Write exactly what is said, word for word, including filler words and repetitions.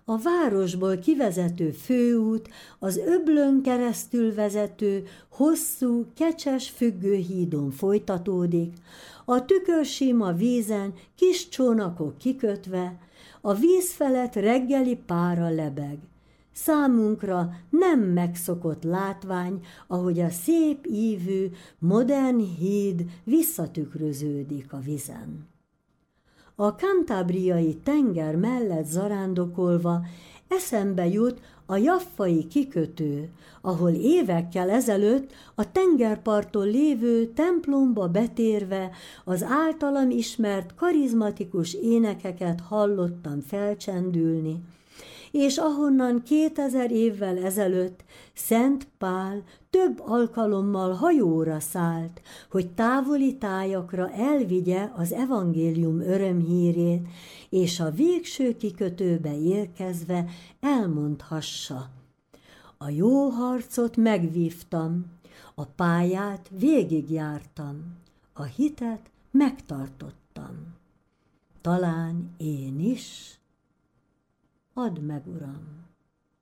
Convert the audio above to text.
a városból kivezető főút az öblön keresztül vezető, hosszú, kecses függőhídon folytatódik, a tükörsima vízen kis csónakok kikötve, a víz felett reggeli pára lebeg. Számunkra nem megszokott látvány, ahogy a szép ívű, modern híd visszatükröződik a vizen. A kantábriai tenger mellett zarándokolva eszembe jut a jaffai kikötő, ahol évekkel ezelőtt a tengerparton lévő templomba betérve az általam ismert karizmatikus énekeket hallottam felcsendülni, és ahonnan kétezer évvel ezelőtt Szent Pál több alkalommal hajóra szállt, hogy távoli tájakra elvigye az evangélium örömhírét, és a végső kikötőbe érkezve elmondhassa: a jó harcot megvívtam, a pályát végigjártam, a hitet megtartottam. Talán én is? Add meg, Uram!